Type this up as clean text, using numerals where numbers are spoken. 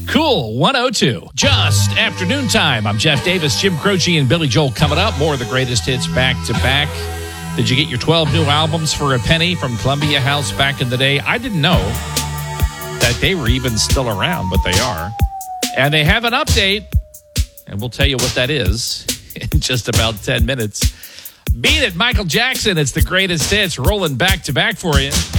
Cool 102. Just afternoon time. I'm Jeff Davis, Jim Croce, and Billy Joel coming up. More of the greatest hits back to back. Did you get your 12 new albums for a penny from Columbia House back in the day? I didn't know that they were even still around, but they are. And they have an update, and we'll tell you what that is in just about 10 minutes. Beat it, Michael Jackson. It's the greatest hits rolling back to back for you.